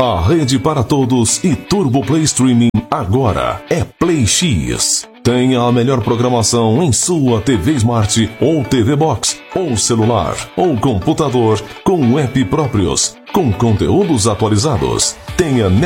A rede para todos e Turbo Play Streaming agora é Play X. Tenha a melhor programação em sua TV Smart ou TV Box, ou celular, ou computador, com app próprios, com conteúdos atualizados. Tenha